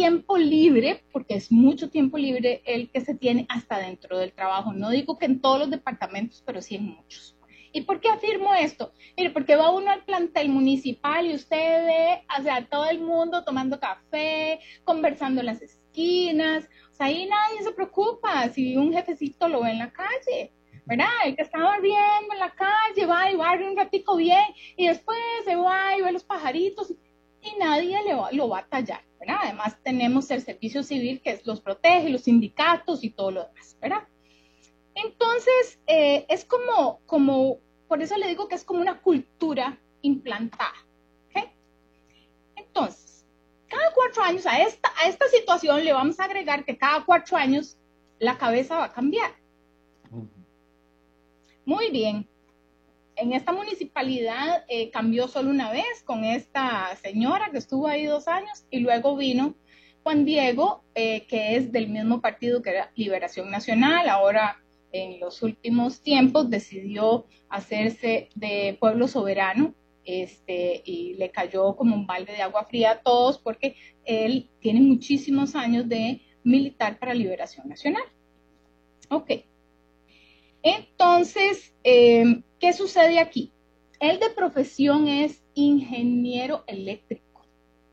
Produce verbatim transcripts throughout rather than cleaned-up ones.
tiempo libre, porque es mucho tiempo libre el que se tiene hasta dentro del trabajo. No digo que en todos los departamentos, pero sí en muchos. ¿Y por qué afirmo esto? Mire, porque va uno al plantel municipal y usted ve, o sea, todo el mundo tomando café, conversando en las esquinas. O sea, ahí nadie se preocupa si un jefecito lo ve en la calle, ¿verdad? El que está barriendo en la calle va y barre un ratico bien y después se va y ve los pajaritos y nadie le va, lo va a tallar, ¿verdad? Además tenemos el servicio civil que los protege, los sindicatos y todo lo demás, ¿verdad? Entonces, eh, es como, como, por eso le digo que es como una cultura implantada, ¿ok? Entonces, cada cuatro años, a esta, a esta situación le vamos a agregar que cada cuatro años la cabeza va a cambiar. Muy bien. En esta municipalidad eh, cambió solo una vez con esta señora que estuvo ahí dos años y luego vino Juan Diego, eh, que es del mismo partido que era Liberación Nacional. Ahora, en los últimos tiempos, decidió hacerse de Pueblo Soberano este, y le cayó como un balde de agua fría a todos porque él tiene muchísimos años de militar para Liberación Nacional. Ok. Entonces, eh, ¿qué sucede aquí? Él de profesión es ingeniero eléctrico.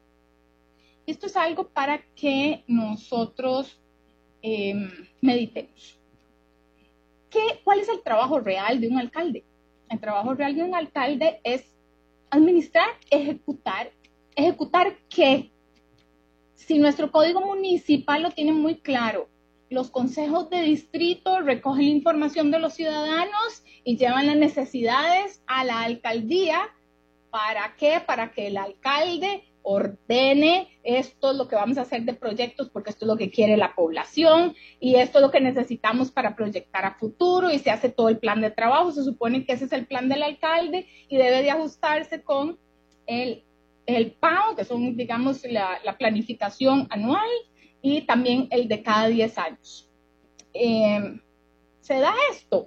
Esto es algo para que nosotros eh, meditemos. ¿Qué, ¿Cuál es el trabajo real de un alcalde? El trabajo real de un alcalde es administrar, ejecutar. ¿Ejecutar qué? Si nuestro código municipal lo tiene muy claro, los consejos de distrito recogen la información de los ciudadanos y llevan las necesidades a la alcaldía. ¿Para qué? Para que el alcalde ordene esto es lo que vamos a hacer de proyectos porque esto es lo que quiere la población y esto es lo que necesitamos para proyectar a futuro y se hace todo el plan de trabajo. Se supone que ese es el plan del alcalde y debe de ajustarse con el, el P A O, que son, digamos, la, la planificación anual, y también el de cada diez años. Eh, ¿Se da esto?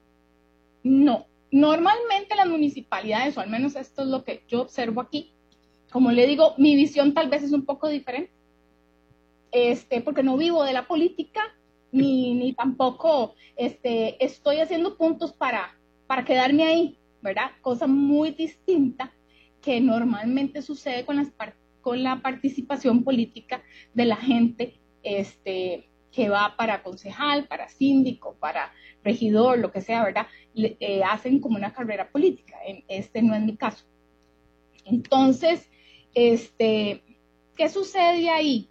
No. Normalmente las municipalidades, o al menos esto es lo que yo observo aquí, como le digo, mi visión tal vez es un poco diferente, este, porque no vivo de la política, ni, ni tampoco este, estoy haciendo puntos para, para quedarme ahí, ¿verdad? Cosa muy distinta que normalmente sucede con las partes con la participación política de la gente este, que va para concejal, para síndico, para regidor, lo que sea, ¿verdad? Le, eh, hacen como una carrera política. Este no es mi caso. Entonces, este, ¿qué sucede ahí?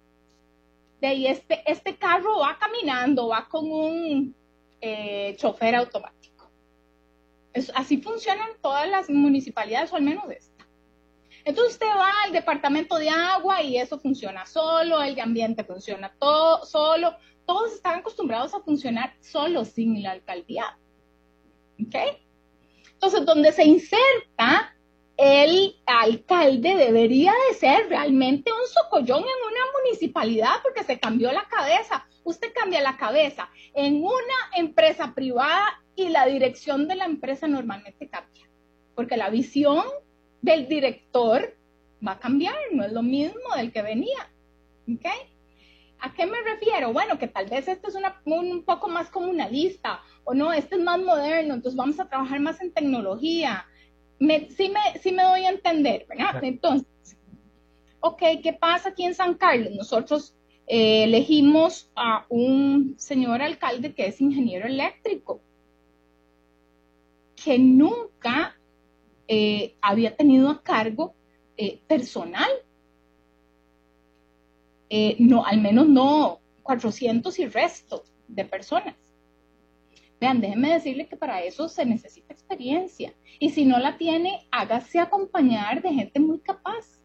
De ahí este, este carro va caminando, va con un eh, chofer automático. Es, así funcionan todas las municipalidades, o al menos esta. Entonces usted va al departamento de agua y eso funciona solo, el de ambiente funciona todo solo, todos están acostumbrados a funcionar solo sin la alcaldía. ¿Ok? Entonces, donde se inserta el alcalde debería de ser realmente un socollón en una municipalidad porque se cambió la cabeza. Usted cambia la cabeza en una empresa privada y la dirección de la empresa normalmente cambia, porque la visión del director va a cambiar, no es lo mismo del que venía. ¿Ok? ¿A qué me refiero? Bueno, que tal vez este es una, un poco más comunalista, o no, este es más moderno, entonces vamos a trabajar más en tecnología. Me, sí, me, sí me doy a entender, ¿verdad? Entonces, ok, ¿qué pasa aquí en San Carlos? Nosotros eh, elegimos a un señor alcalde que es ingeniero eléctrico, que nunca eh, había tenido a cargo eh, personal. Eh, no, al menos no cuatrocientos y resto de personas. Vean, déjenme decirle que para eso se necesita experiencia. Y si no la tiene, hágase acompañar de gente muy capaz.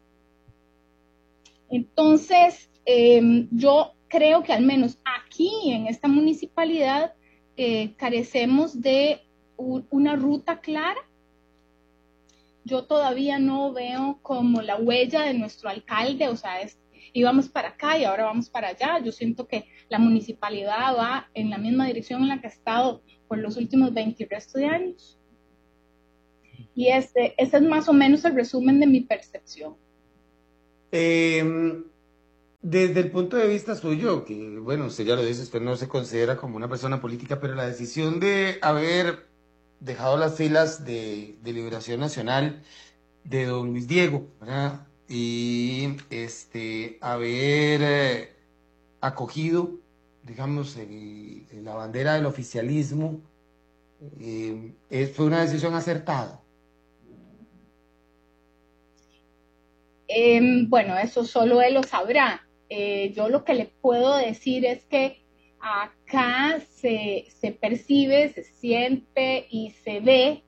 Entonces, eh, yo creo que al menos aquí en esta municipalidad eh, carecemos de un, una ruta clara. Yo todavía no veo como la huella de nuestro alcalde, o sea, es íbamos para acá y ahora vamos para allá. Yo siento que la municipalidad va en la misma dirección en la que ha estado por los últimos veinte y resto de años. Y este, ese es más o menos el resumen de mi percepción. Eh, Desde el punto de vista suyo, que bueno, usted ya lo dice, usted no se considera como una persona política, pero la decisión de haber dejado las filas de, de Liberación Nacional de don Luis Diego, ¿verdad? Y este, haber eh, acogido, digamos, el- la bandera del oficialismo, eh, eh, fue una decisión acertada. Em, bueno, eso solo él lo sabrá. Eh, yo lo que le puedo decir es que acá se, se percibe, se siente y se ve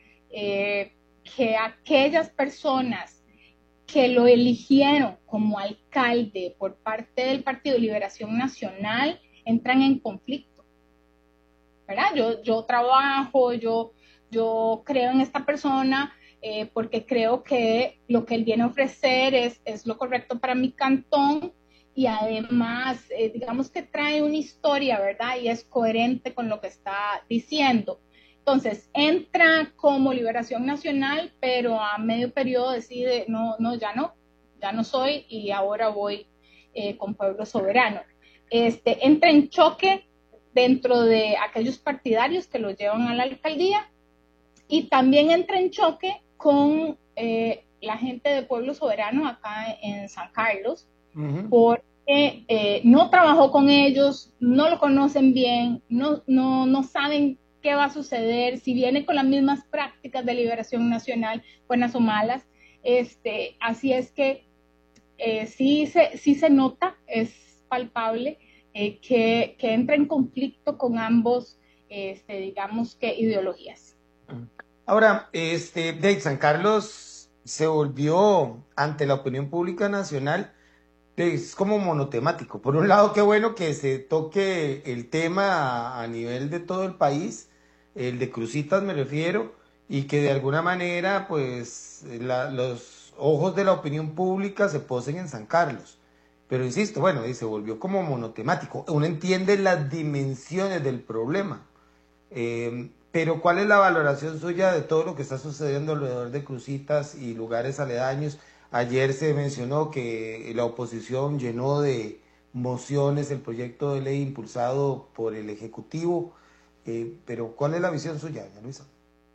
eh, que aquellas personas que lo eligieron como alcalde por parte del Partido de Liberación Nacional entran en conflicto, ¿verdad? Yo, yo trabajo, yo, yo creo en esta persona eh, porque creo que lo que él viene a ofrecer es, es lo correcto para mi cantón y además, eh, digamos que trae una historia, ¿verdad? Y es coherente con lo que está diciendo. Entonces, entra como Liberación Nacional, pero a medio periodo decide, no, no, ya no, ya no soy y ahora voy eh, con Pueblo Soberano. Este, entra en choque dentro de aquellos partidarios que lo llevan a la alcaldía y también entra en choque con eh, la gente de Pueblo Soberano acá en San Carlos, Ujú. porque eh, no trabajó con ellos, no lo conocen bien, no, no, no saben qué va a suceder, si viene con las mismas prácticas de liberación nacional, buenas o malas. Este, así es que eh, sí, se, sí se nota, es palpable, eh, que, que, entra en conflicto con ambos, este, digamos que ideologías. Ahora, este, de San Carlos se volvió ante la opinión pública nacional, es como monotemático. Por un lado, qué bueno que se toque el tema a, a nivel de todo el país, el de Cruzitas me refiero, y que de alguna manera, pues, la- los ojos de la opinión pública se posen en San Carlos. Pero insisto, bueno, y se volvió como monotemático. Uno entiende las dimensiones del problema. Eh, pero ¿cuál es la valoración suya de todo lo que está sucediendo alrededor de Cruzitas y lugares aledaños? Ayer se mencionó que la oposición llenó de mociones el proyecto de ley impulsado por el Ejecutivo, eh, pero ¿cuál es la visión suya, doña Luisa?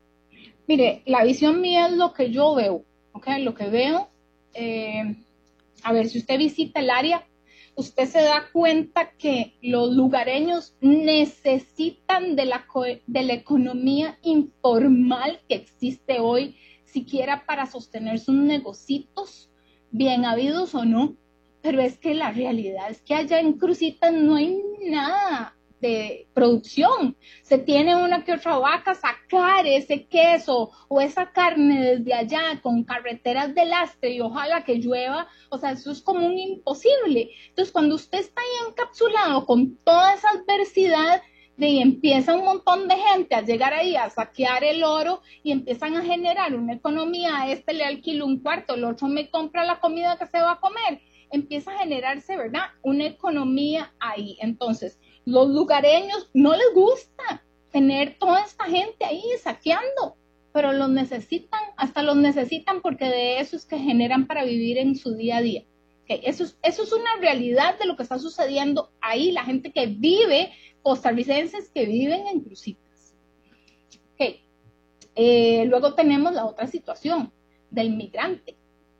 Mire, la visión mía es lo que yo veo, ¿ok? Lo que veo, eh, a ver, si usted visita el área, usted se da cuenta que los lugareños necesitan de la, de la economía informal que existe hoy, siquiera para sostener sus negocios, bien habidos o no. Pero es que la realidad es que allá en Cruzitas no hay nada de producción. Se tiene una que otra vaca, sacar ese queso o esa carne desde allá con carreteras de lastre y ojalá que llueva, o sea, eso es como un imposible. Entonces, cuando usted está ahí encapsulado con toda esa adversidad, de y empieza un montón de gente a llegar ahí a saquear el oro y empiezan a generar una economía, a este le alquilo un cuarto, el otro me compra la comida que se va a comer, empieza a generarse, ¿verdad? Una economía ahí. Entonces, los lugareños no les gusta tener toda esta gente ahí saqueando, pero los necesitan, hasta los necesitan porque de eso es que generan para vivir en su día a día. Okay, eso, es, eso es una realidad de lo que está sucediendo ahí, la gente que vive, costarricenses que viven en Cruzitas. Okay. Eh, luego tenemos la otra situación del migrante.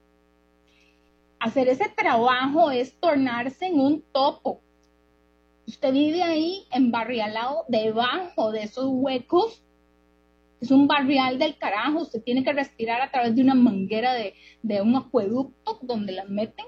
Hacer ese trabajo es tornarse en un topo. Usted vive ahí embarrialado debajo de esos huecos. Es un barrial del carajo. Usted tiene que respirar a través de una manguera de, de un acueducto donde la meten.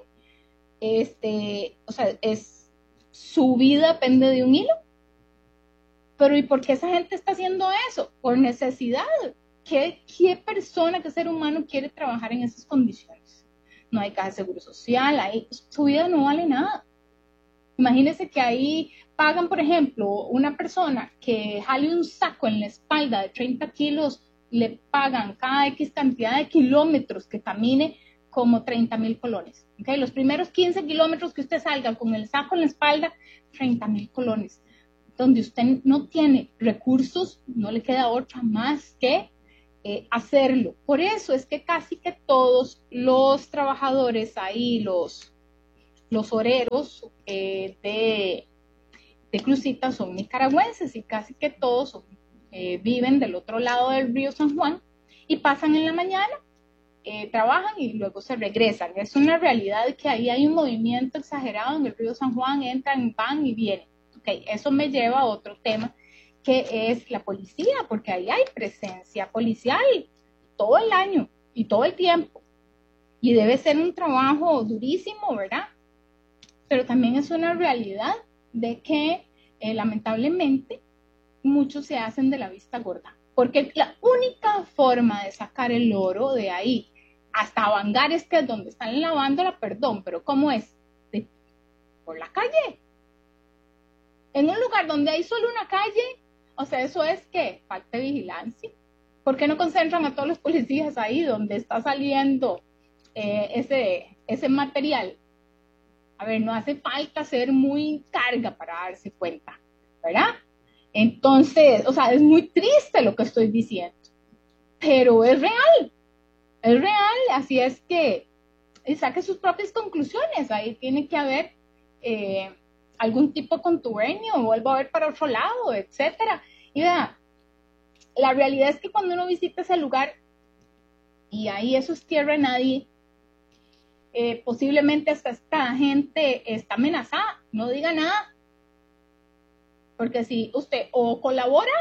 Este, o sea, es su vida depende de un hilo. Pero ¿y por qué esa gente está haciendo eso? Por necesidad. ¿Qué, qué persona, qué ser humano quiere trabajar en esas condiciones? No hay caja de seguro social, ahí, su vida no vale nada. Imagínense que ahí pagan, por ejemplo, una persona que jale un saco en la espalda de treinta kilos, le pagan cada X cantidad de kilómetros que camine como treinta mil colones. ¿Okay? Los primeros quince kilómetros que usted salga con el saco en la espalda, treinta mil colones. Donde usted no tiene recursos, no le queda otra más que eh, hacerlo. Por eso es que casi que todos los trabajadores ahí, los los oreros eh, de, de Cruzitas son nicaragüenses y casi que todos son, eh, viven del otro lado del río San Juan y pasan en la mañana, eh, trabajan y luego se regresan. Es una realidad que ahí hay un movimiento exagerado en el río San Juan, entran, van y vienen. Okay, eso me lleva a otro tema, que es la policía, porque ahí hay presencia policial todo el año y todo el tiempo. Y debe ser un trabajo durísimo, ¿verdad? Pero también es una realidad de que eh, lamentablemente muchos se hacen de la vista gorda. Porque la única forma de sacar el oro de ahí hasta Bangares, que es donde están lavándola, perdón, pero ¿cómo es? De, por la calle. En un lugar donde hay solo una calle, o sea, eso es que falta de vigilancia. ¿Por qué no concentran a todos los policías ahí donde está saliendo eh, ese, ese material? A ver, no hace falta ser muy carga para darse cuenta, ¿verdad? Entonces, o sea, es muy triste lo que estoy diciendo, pero es real, es real, así es que saque sus propias conclusiones, ahí tiene que haber eh, algún tipo de contubernio, vuelvo a ver para otro lado, etcétera. Y vea, la realidad es que cuando uno visita ese lugar y ahí eso es tierra de nadie, eh, posiblemente hasta esta gente está amenazada, no diga nada, porque si usted o colabora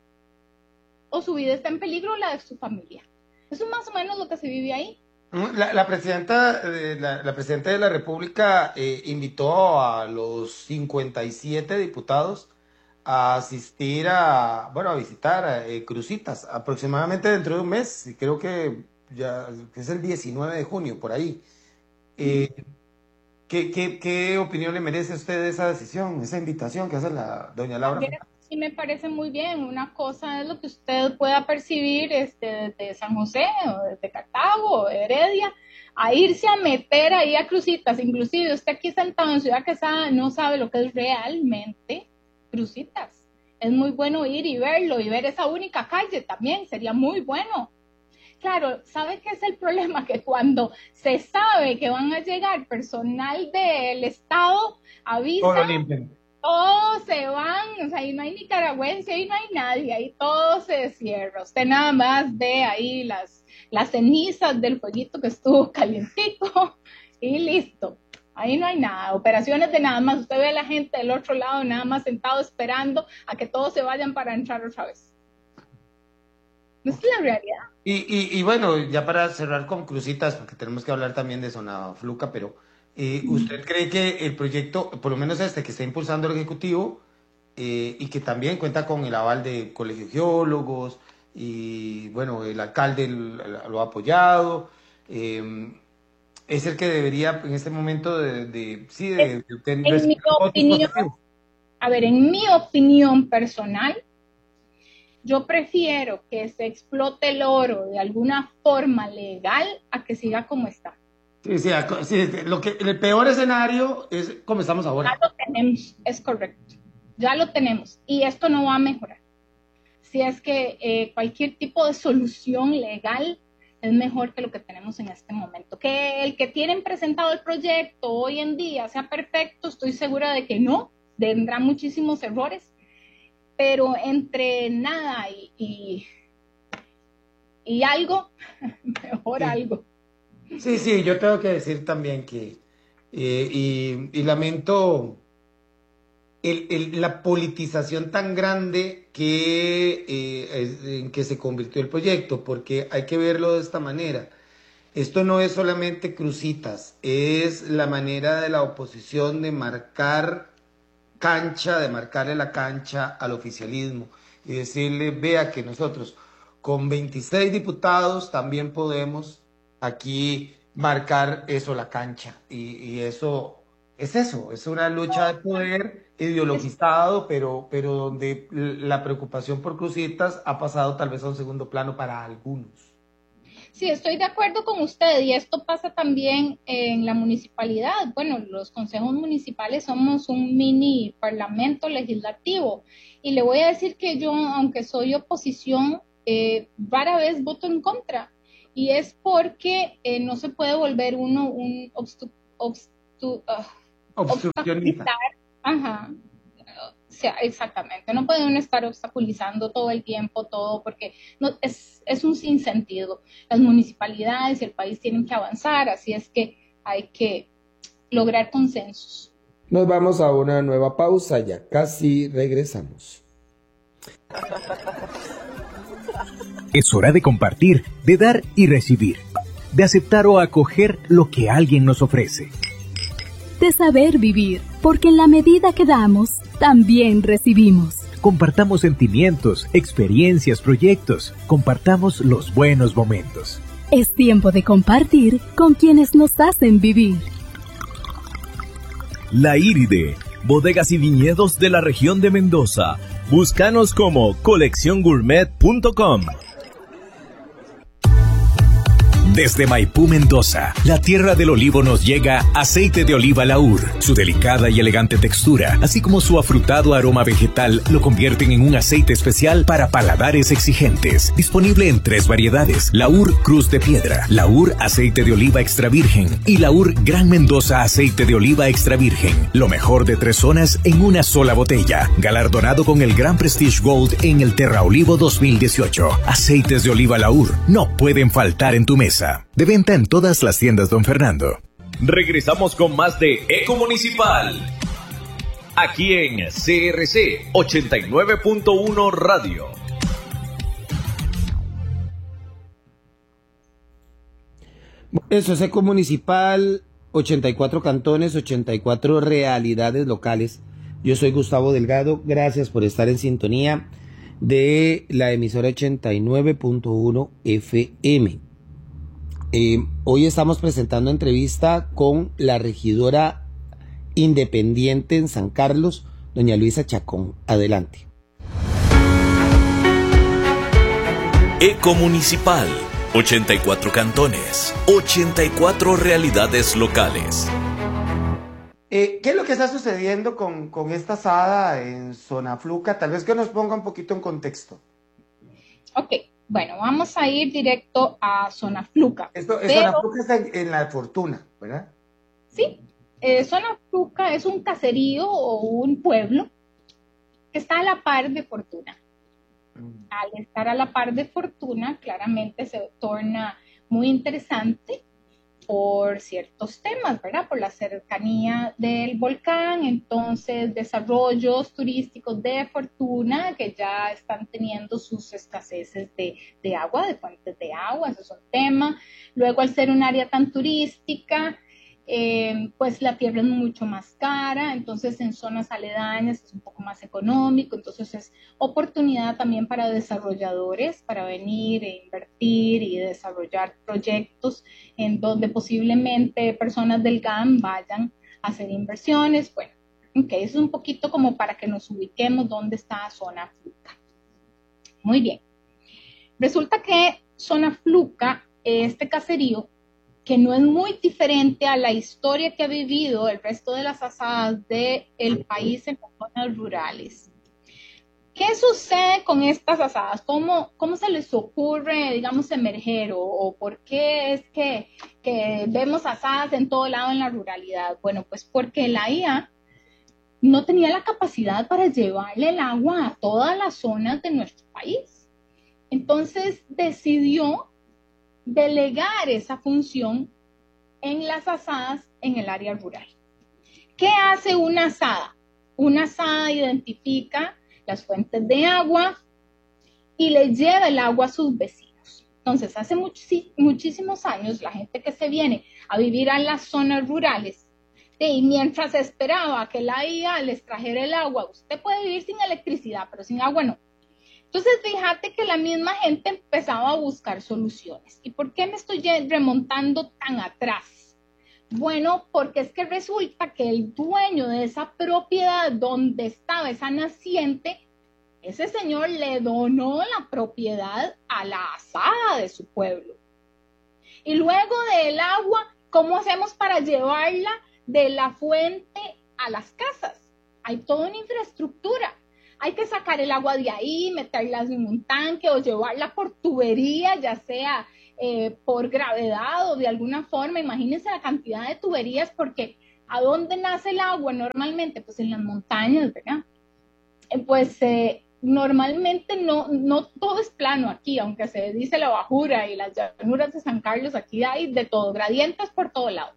o su vida está en peligro, la de su familia. Eso es más o menos lo que se vive ahí. La, la presidenta, eh, la, la presidenta de la República eh, invitó a los cincuenta y siete diputados a asistir a, bueno, a visitar eh, Cruzitas, aproximadamente dentro de un mes, y creo que ya que es el diecinueve de junio, por ahí. Eh, ¿qué, qué, qué opinión le merece a usted esa decisión, esa invitación que hace la doña Laura? Sí, me parece muy bien. Una cosa es lo que usted pueda percibir este, desde San José o desde Cartago o Heredia, a irse a meter ahí a Cruzitas. Inclusive usted aquí sentado en Ciudad Quesada no sabe lo que es realmente Cruzitas. Es muy bueno ir y verlo y ver esa única calle también, sería muy bueno. Claro, ¿sabe qué es el problema? Que cuando se sabe que van a llegar personal del Estado, avisa, todos se van, o sea, ahí no hay nicaragüense, ahí no hay nadie, ahí todo se cierra. Usted nada más ve ahí las, las cenizas del fueguito que estuvo calientito y listo. Ahí no hay nada, operaciones de nada más. Usted ve a la gente del otro lado nada más sentado esperando a que todos se vayan para entrar otra vez. Esa es la realidad. Y, y, y bueno, ya para cerrar con Cruzitas, porque tenemos que hablar también de Zona Fluca, pero eh, ¿usted cree que el proyecto, por lo menos este que está impulsando el Ejecutivo, eh, y que también cuenta con el aval de Colegio de Geólogos, y bueno, el alcalde lo ha apoyado, eh, es el que debería en este momento de, de sí, de, de tener en mi opinión, a ver, en mi opinión personal, yo prefiero que se explote el oro de alguna forma legal a que siga como está. Sí, sí, sí, lo que, el peor escenario es como estamos ahora. Ya lo tenemos, es correcto. Ya lo tenemos y esto no va a mejorar. Si es que eh, cualquier tipo de solución legal es mejor que lo que tenemos en este momento. Que el que tienen presentado el proyecto hoy en día sea perfecto, estoy segura de que no, tendrá muchísimos errores, pero entre nada y, y, y algo, mejor sí. algo. Sí, sí, yo tengo que decir también que, eh, y, y lamento el, el, la politización tan grande que, eh, en que se convirtió el proyecto, porque hay que verlo de esta manera. Esto no es solamente Cruzitas, es la manera de la oposición de marcar cancha, de marcarle la cancha al oficialismo y decirle, vea que nosotros con veintiséis diputados también podemos aquí marcar eso, la cancha. Y, y eso es eso, es una lucha de poder ideologizado, pero, pero donde la preocupación por Cruzitas ha pasado tal vez a un segundo plano para algunos. Sí, estoy de acuerdo con usted y esto pasa también en la municipalidad. Bueno, los consejos municipales somos un mini parlamento legislativo y le voy a decir que yo, aunque soy oposición, eh, rara vez voto en contra y es porque eh, no se puede volver uno un obstu, obstu, uh, Obstruccionista. Ajá. O sea, exactamente, no puede uno estar obstaculizando todo el tiempo todo porque no, es, es un sinsentido. Las municipalidades y el país tienen que avanzar, así es que hay que lograr consensos. Nos vamos a una nueva pausa, ya casi regresamos. Es hora de compartir, de dar y recibir, de aceptar o acoger lo que alguien nos ofrece. De saber vivir, porque en la medida que damos, también recibimos. Compartamos sentimientos, experiencias, proyectos. Compartamos los buenos momentos. Es tiempo de compartir con quienes nos hacen vivir. La Iride, bodegas y viñedos de la región de Mendoza. Búscanos como colección gourmet punto com. Desde Maipú, Mendoza, la tierra del olivo, nos llega aceite de oliva Laur. Su delicada y elegante textura, así como su afrutado aroma vegetal, lo convierten en un aceite especial para paladares exigentes. Disponible en tres variedades: Laur Cruz de Piedra, Laur Aceite de Oliva Extra Virgen y Laur Gran Mendoza Aceite de Oliva Extra Virgen. Lo mejor de tres zonas en una sola botella. Galardonado con el Gran Prestige Gold en el Terra Olivo dos mil dieciocho. Aceites de oliva Laur no pueden faltar en tu mesa. De venta en todas las tiendas Don Fernando. Regresamos con más de Eco Municipal. Aquí en C R C ochenta y nueve punto uno Radio. Eso es Eco Municipal, ochenta y cuatro cantones, ochenta y cuatro realidades locales. Yo soy Gustavo Delgado, gracias por estar en sintonía de la emisora ochenta y nueve punto uno F M. Eh, hoy estamos presentando entrevista con la regidora independiente en San Carlos, doña Luisa Chacón. Adelante. Eco Municipal, ochenta y cuatro cantones, ochenta y cuatro realidades locales. Eh, ¿Qué es lo que está sucediendo con, con esta asada en Zona Fluca? Tal vez que nos ponga un poquito en contexto. Ok. Bueno, vamos a ir directo a Zona Fluca. Esto, pero, Zona Fluca está en, en La Fortuna, ¿verdad? Sí, eh, Zona Fluca es un caserío o un pueblo que está a la par de Fortuna. Mm. Al estar a la par de Fortuna, claramente se torna muy interesante por ciertos temas, ¿verdad? Por la cercanía del volcán, entonces desarrollos turísticos de Fortuna que ya están teniendo sus escaseces de, de agua, de fuentes de agua, eso es un tema. Luego, al ser un área tan turística, eh, pues la tierra es mucho más cara, entonces en zonas aledañas es un poco más económico, entonces es oportunidad también para desarrolladores para venir e invertir y desarrollar proyectos en donde posiblemente personas del G A M vayan a hacer inversiones. Bueno, ok, eso es un poquito como para que nos ubiquemos dónde está Zona Fluca. Muy bien. Resulta que Zona Fluca, este caserío, que no es muy diferente a la historia que ha vivido el resto de las asadas del país en las zonas rurales. ¿Qué sucede con estas asadas? ¿Cómo, cómo se les ocurre, digamos, emerger? ¿O, o por qué es que, que vemos asadas en todo lado en la ruralidad? Bueno, pues porque la I A no tenía la capacidad para llevarle el agua a todas las zonas de nuestro país. Entonces decidió delegar esa función en las asadas en el área rural. ¿Qué hace una asada? Una asada identifica las fuentes de agua y le lleva el agua a sus vecinos. Entonces, hace much- muchísimos años, la gente que se viene a vivir a las zonas rurales, y mientras esperaba que la I A les trajera el agua, usted puede vivir sin electricidad, pero sin agua no. Entonces, fíjate que la misma gente empezaba a buscar soluciones. ¿Y por qué me estoy remontando tan atrás? Bueno, porque es que resulta que el dueño de esa propiedad donde estaba esa naciente, ese señor le donó la propiedad a la asada de su pueblo. Y luego del agua, ¿cómo hacemos para llevarla de la fuente a las casas? Hay toda una infraestructura. Hay que sacar el agua de ahí, meterla en un tanque o llevarla por tubería, ya sea eh, por gravedad o de alguna forma. Imagínense la cantidad de tuberías porque ¿A dónde nace el agua normalmente? Pues en las montañas, ¿verdad? Eh, pues eh, normalmente no, no todo es plano aquí, aunque se dice la bajura y las llanuras de San Carlos, aquí hay de todo, gradientes por todo lado.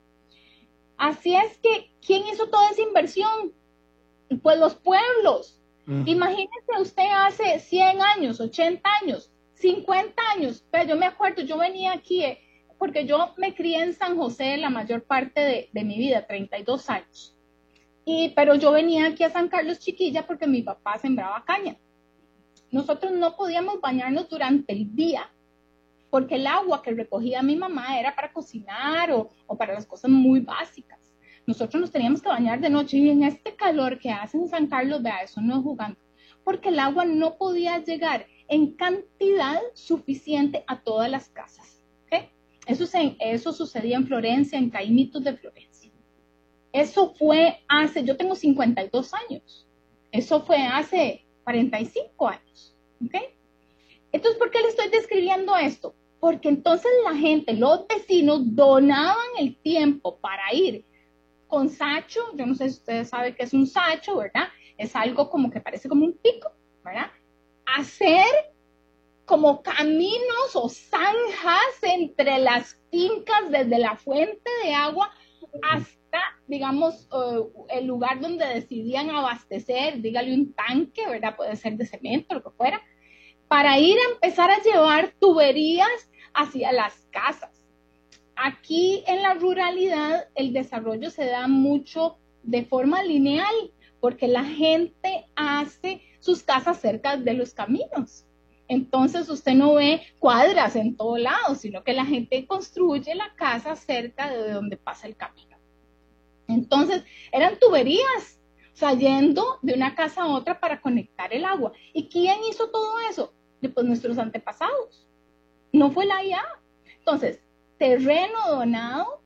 Así es que, ¿quién hizo toda esa inversión? Pues los pueblos. Uh-huh. Imagínense usted hace cien años, ochenta años, cincuenta años, pero yo me acuerdo, yo venía aquí, eh, porque yo me crié en San José la mayor parte de, de mi vida, treinta y dos años. Y, pero yo venía aquí a San Carlos chiquilla porque mi papá sembraba caña. Nosotros no podíamos bañarnos durante el día porque el agua que recogía mi mamá era para cocinar o, o para las cosas muy básicas. Nosotros nos teníamos que bañar de noche y en este calor que hace en San Carlos, vea, eso no es jugando, porque el agua no podía llegar en cantidad suficiente a todas las casas. ¿Okay? Eso, se, eso sucedía en Florencia, en Caimitos de Florencia. Eso fue hace, yo tengo cincuenta y dos años, eso fue hace cuarenta y cinco años. ¿Okay? Entonces, ¿por qué le estoy describiendo esto? Porque entonces la gente, los vecinos, donaban el tiempo para ir con sacho. Yo no sé si ustedes saben qué es un sacho, ¿verdad? Es algo como que parece como un pico, ¿verdad? Hacer como caminos o zanjas entre las fincas desde la fuente de agua hasta, digamos, uh, el lugar donde decidían abastecer, dígale un tanque, ¿verdad? Puede ser de cemento, lo que fuera, para ir a empezar a llevar tuberías hacia las casas. Aquí en la ruralidad el desarrollo se da mucho de forma lineal, porque la gente hace sus casas cerca de los caminos. Entonces usted no ve cuadras en todo lado, sino que la gente construye la casa cerca de donde pasa el camino. Entonces eran tuberías, o sea, yendo de una casa a otra para conectar el agua. ¿Y quién hizo todo eso? Pues nuestros antepasados. No fue la I A. Entonces, terreno donado,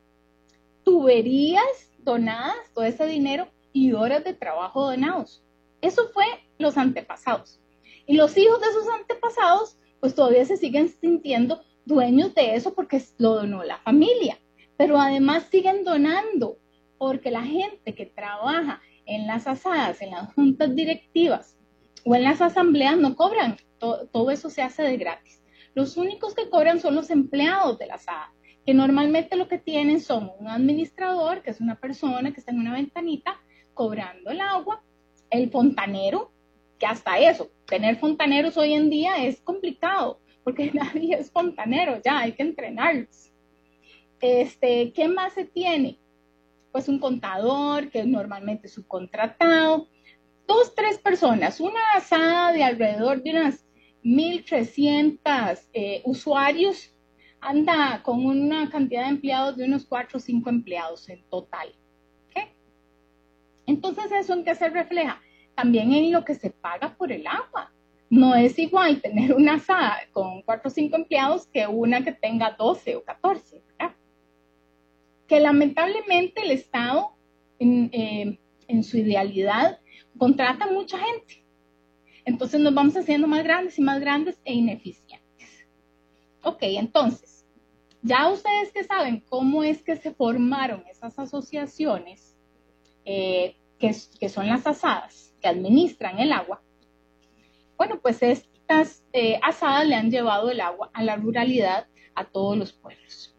tuberías donadas, todo ese dinero y horas de trabajo donados. Eso fue los antepasados. Y los hijos de esos antepasados, pues todavía se siguen sintiendo dueños de eso porque lo donó la familia. Pero además siguen donando porque la gente que trabaja en las asadas, en las juntas directivas o en las asambleas no cobran. Todo, todo eso se hace de gratis. Los únicos que cobran son los empleados de la asada, que normalmente lo que tienen son un administrador, que es una persona que está en una ventanita cobrando el agua, el fontanero, que hasta eso, tener fontaneros hoy en día es complicado, porque nadie es fontanero, ya hay que entrenarlos. Este, ¿qué más se tiene? Pues un contador, que normalmente es subcontratado, dos, tres personas, una asada de alrededor de unas mil trescientos eh, usuarios, anda con una cantidad de empleados de unos cuatro o cinco empleados en total. ¿Okay? Entonces, ¿eso en qué se refleja? También en lo que se paga por el agua. No es igual tener una asada con cuatro o cinco empleados que una que tenga doce o catorce, ¿verdad? Que lamentablemente el Estado, en, eh, en su idealidad, contrata mucha gente. Entonces nos vamos haciendo más grandes y más grandes e ineficientes. Ok, entonces, ya ustedes que saben cómo es que se formaron esas asociaciones, eh, que, que son las asadas, que administran el agua, bueno, pues estas eh, asadas le han llevado el agua a la ruralidad, a todos los pueblos.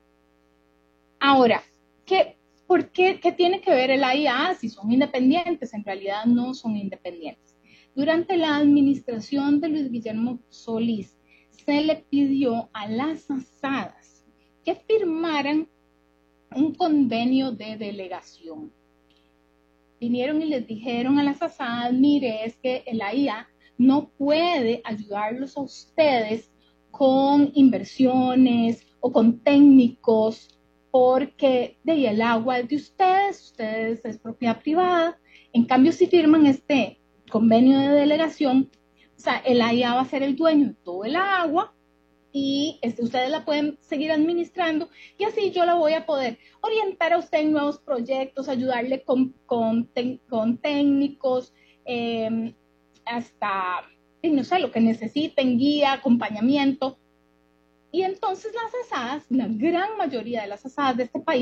Ahora, ¿qué, ¿por qué, qué tiene que ver el A I A si son independientes? En realidad no son independientes. Durante la administración de Luis Guillermo Solís, se le pidió a las asadas que firmaran un convenio de delegación. Vinieron y les dijeron a las asadas, mire, es que el A I A no puede ayudarlos a ustedes con inversiones o con técnicos, porque de ahí el agua es de ustedes, ustedes es propiedad privada. En cambio, si firman este convenio de delegación, o sea, el A I A va a ser el dueño de todo el agua y este, ustedes la pueden seguir administrando y así yo la voy a poder orientar a usted en nuevos proyectos, ayudarle con, con, con técnicos, eh, hasta, no sé, lo que necesiten, guía, acompañamiento. Y entonces las asadas, la gran mayoría de las asadas de este país,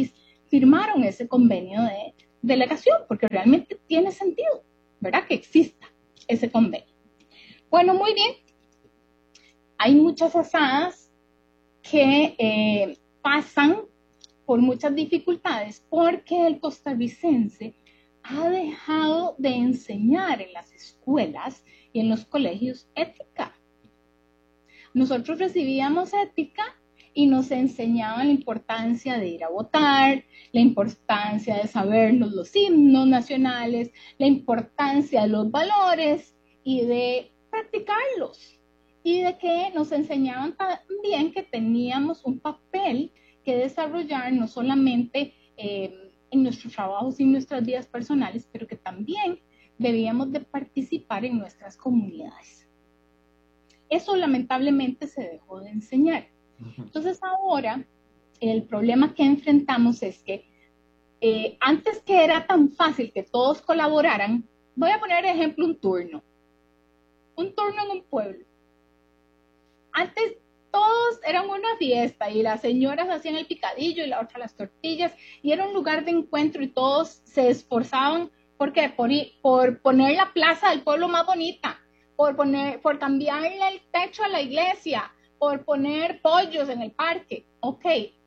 firmaron ese convenio de delegación, porque realmente tiene sentido, ¿verdad? Que exista ese convenio. Bueno, muy bien. Hay muchas asadas que eh, pasan por muchas dificultades porque el costarricense ha dejado de enseñar en las escuelas y en los colegios ética. Nosotros recibíamos ética y nos enseñaban la importancia de ir a votar, la importancia de sabernos los himnos nacionales, la importancia de los valores y de practicarlos. Y de que nos enseñaban también que teníamos un papel que desarrollar no solamente eh, en nuestros trabajos y en nuestras vidas personales, pero que también debíamos de participar en nuestras comunidades. Eso lamentablemente se dejó de enseñar. Entonces ahora el problema que enfrentamos es que eh, antes que era tan fácil que todos colaboraran, voy a poner de ejemplo un turno. Un turno en un pueblo. Antes todos eran una fiesta y las señoras hacían el picadillo y la otra las tortillas y era un lugar de encuentro y todos se esforzaban ¿por qué? Por, por poner la plaza del pueblo más bonita, por, poner, por cambiarle el techo a la iglesia, por poner pollos en el parque. Ok.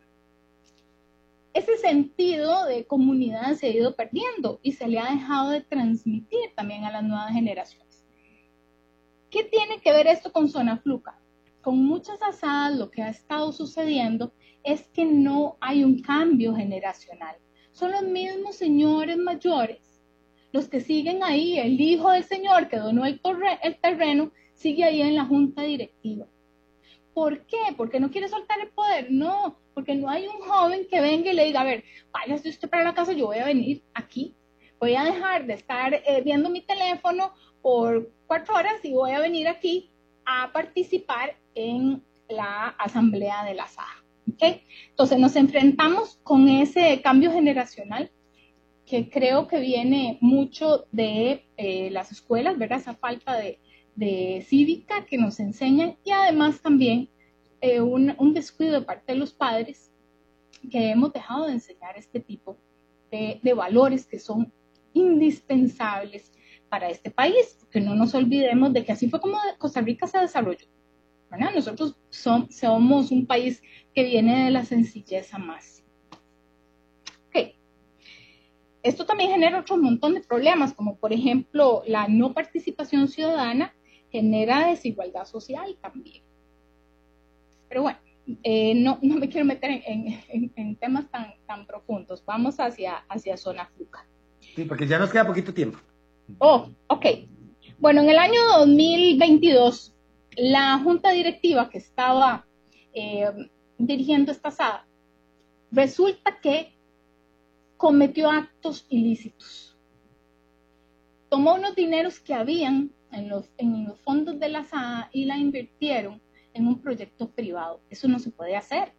Ese sentido de comunidad se ha ido perdiendo y se le ha dejado de transmitir también a las nuevas generaciones. ¿Qué tiene que ver esto con Zona Fluca? Con muchas asadas lo que ha estado sucediendo es que no hay un cambio generacional. Son los mismos señores mayores los que siguen ahí. El hijo del señor que donó el, torre, el terreno sigue ahí en la junta directiva. ¿Por qué? ¿Porque no quiere soltar el poder? No, porque no hay un joven que venga y le diga, a ver, váyase usted para la casa, yo voy a venir aquí. Voy a dejar de estar eh, viendo mi teléfono por cuatro horas y voy a venir aquí a participar en la asamblea de la asada. ¿Okay? Entonces nos enfrentamos con ese cambio generacional que creo que viene mucho de eh, las escuelas, ¿verdad? Esa falta de, de cívica que nos enseñan y además también eh, un, un descuido de parte de los padres que hemos dejado de enseñar este tipo de, de valores que son indispensables para este país, porque no nos olvidemos de que así fue como Costa Rica se desarrolló, ¿verdad? Nosotros son, somos un país que viene de la sencillez a más. Okay. Esto también genera otro montón de problemas, como por ejemplo la no participación ciudadana genera desigualdad social también. Pero bueno, eh, no, no me quiero meter en, en, en, en temas tan, tan profundos. Vamos hacia, hacia Zona Fluca. Sí, porque ya nos queda poquito tiempo. Oh, ok. Bueno, en el año dos mil veintidós, la junta directiva que estaba eh, dirigiendo esta asada, resulta que cometió actos ilícitos. Tomó unos dineros que habían en los, en los fondos de la asada y la invirtieron en un proyecto privado. Eso no se puede hacer.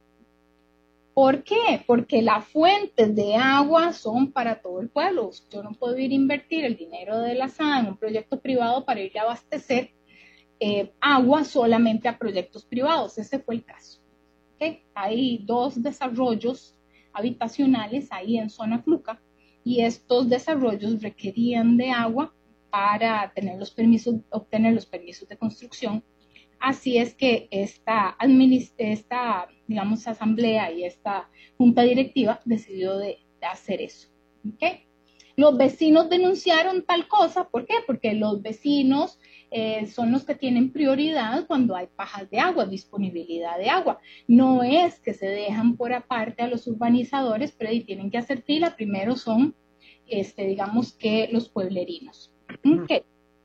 ¿Por qué? Porque las fuentes de agua son para todo el pueblo. Yo no puedo ir a invertir el dinero de la asada en un proyecto privado para ir a abastecer eh, agua solamente a proyectos privados. Ese fue el caso. ¿Okay? Hay dos desarrollos habitacionales ahí en Zona Fluca y estos desarrollos requerían de agua para tener los permisos, obtener los permisos de construcción. Así es que esta, esta, digamos, asamblea y esta junta directiva decidió de, de hacer eso. ¿Okay? Los vecinos denunciaron tal cosa, ¿por qué? Porque los vecinos eh, son los que tienen prioridad cuando hay pajas de agua, disponibilidad de agua. No es que se dejan por aparte a los urbanizadores, pero ahí tienen que hacer fila. Primero son, este, digamos que los pueblerinos. ¿Okay?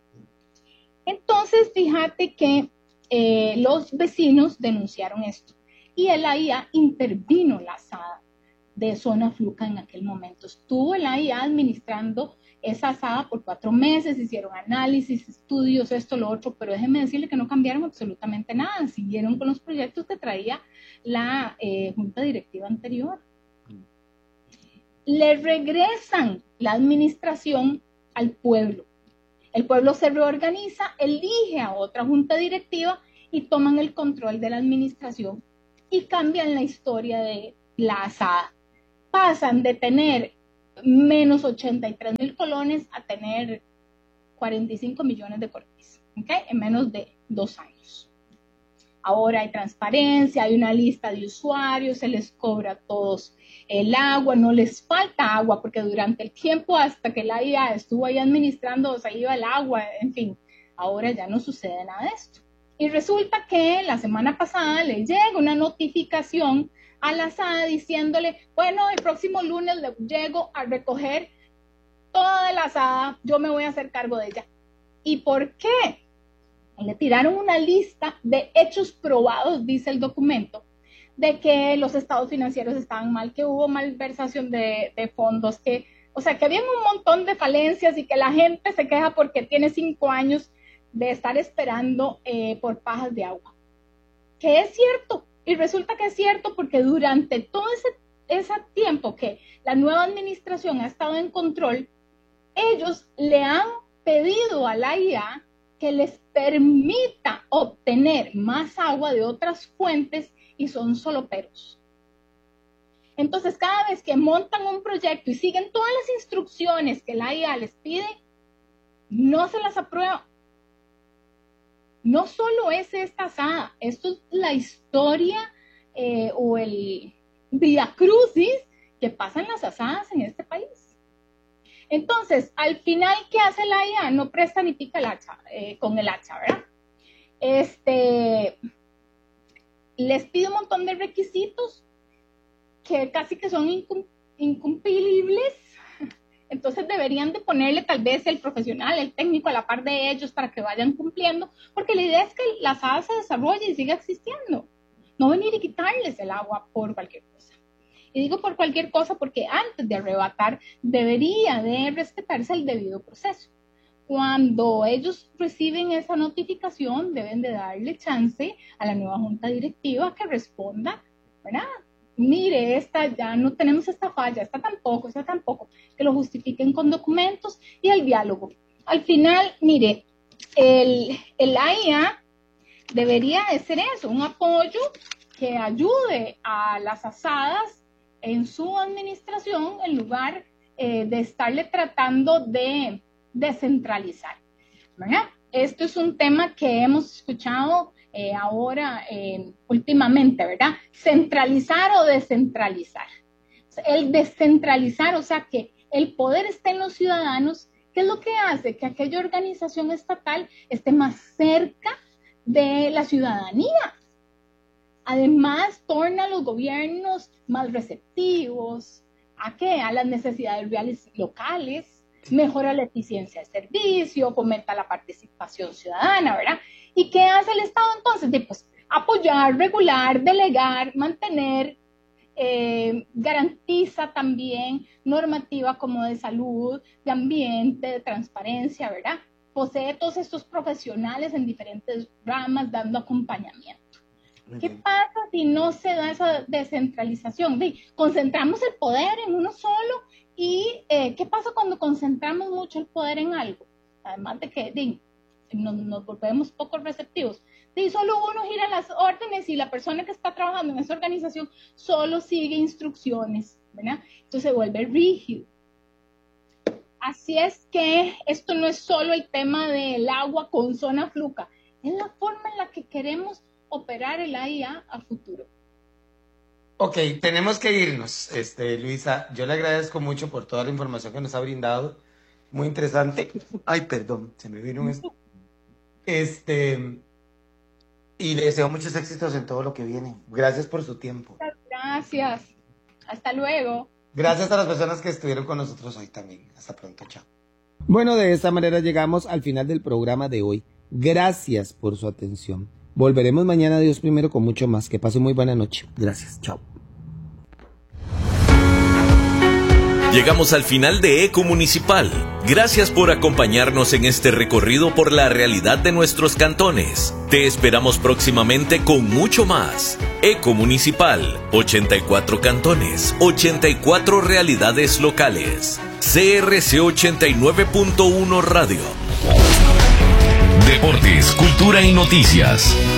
Entonces, fíjate que Eh, los vecinos denunciaron esto y el A I A intervino la asada de Zona Fluca en aquel momento. Estuvo el A I A administrando esa asada por cuatro meses, hicieron análisis, estudios, esto, lo otro, pero déjenme decirle que no cambiaron absolutamente nada, siguieron con los proyectos que traía la eh, junta directiva anterior. Le regresan la administración al pueblo. El pueblo se reorganiza, elige a otra junta directiva y toman el control de la administración y cambian la historia de la asada pasan de tener menos ochenta y tres mil colones a tener cuarenta y cinco millones de colones, ¿okay? En menos de dos años. Ahora hay transparencia, hay una lista de usuarios, se les cobra a todos el agua, no les falta agua, porque durante el tiempo hasta que la I A estuvo ahí administrando, se iba el agua, en fin, ahora ya no sucede nada de esto. Y resulta que la semana pasada le llega una notificación a la S A D diciéndole, bueno, el próximo lunes le llego a recoger toda la S A D, yo me voy a hacer cargo de ella. ¿Y por qué? Le tiraron una lista de hechos probados, dice el documento, de que los estados financieros estaban mal, que hubo malversación de, de fondos, que, o sea, que había un montón de falencias y que la gente se queja porque tiene cinco años de estar esperando eh, por pajas de agua. Que es cierto, y resulta que es cierto porque durante todo ese, ese tiempo que la nueva administración ha estado en control, ellos le han pedido a la I A que les permita obtener más agua de otras fuentes y son solo peros. Entonces, cada vez que montan un proyecto y siguen todas las instrucciones que la I A les pide, no se las aprueba. No solo es esta S A D, esto es la historia eh, o el vía crucis que pasan las S A Ds en este país. Entonces, al final, ¿qué hace la I A? No presta ni pica el hacha, eh, con el hacha, ¿verdad? Este, les pide un montón de requisitos que casi que son incum incumplibles. Entonces deberían de ponerle tal vez el profesional, el técnico a la par de ellos para que vayan cumpliendo, porque la idea es que la S A D se desarrolle y siga existiendo. No venir y quitarles el agua por cualquier cosa. Y digo por cualquier cosa porque antes de arrebatar debería de respetarse el debido proceso. Cuando ellos reciben esa notificación deben de darle chance a la nueva junta directiva que responda, ¿verdad? Mire, esta ya no tenemos esta falla, esta tampoco, esta tampoco, que lo justifiquen con documentos y el diálogo. Al final, mire, el, el I A debería de ser eso, un apoyo que ayude a las asadas en su administración en lugar eh, de estarle tratando de descentralizar, ¿verdad? Esto es un tema que hemos escuchado eh, ahora eh, últimamente, ¿verdad? Centralizar o descentralizar. El descentralizar, o sea, que el poder esté en los ciudadanos, ¿qué es lo que hace? Que aquella organización estatal esté más cerca de la ciudadanía. Además, torna a los gobiernos más receptivos. ¿A qué? A las necesidades reales locales, mejora la eficiencia del servicio, fomenta la participación ciudadana, ¿verdad? ¿Y qué hace el Estado entonces? De, pues, apoyar, regular, delegar, mantener, eh, garantiza también normativa como de salud, de ambiente, de transparencia, ¿verdad? Posee todos estos profesionales en diferentes ramas dando acompañamiento. ¿Qué pasa si no se da esa descentralización? De, concentramos el poder en uno solo y eh, ¿qué pasa cuando concentramos mucho el poder en algo? Además de que de, nos, nos volvemos poco receptivos. De, solo uno gira las órdenes y la persona que está trabajando en esa organización solo sigue instrucciones, ¿verdad? Entonces se vuelve rígido. Así es que esto no es solo el tema del agua con zona fluca, es la forma en la que queremos operar el I A a futuro. Ok, tenemos que irnos, este, Luisa. Yo le agradezco mucho por toda la información que nos ha brindado. Muy interesante. Ay, perdón, se me vino esto. Este, y le deseo muchos éxitos en todo lo que viene. Gracias por su tiempo. Muchas gracias. Hasta luego. Gracias a las personas que estuvieron con nosotros hoy también. Hasta pronto, chao. Bueno, de esta manera llegamos al final del programa de hoy. Gracias por su atención. Volveremos mañana, Dios primero, con mucho más. Que pase muy buena noche. Gracias. Chao. Llegamos al final de Eco Municipal. Gracias por acompañarnos en este recorrido por la realidad de nuestros cantones. Te esperamos próximamente con mucho más. Eco Municipal, ochenta y cuatro cantones, ochenta y cuatro realidades locales. C R C ochenta y nueve punto uno Radio. Deportes, cultura y noticias.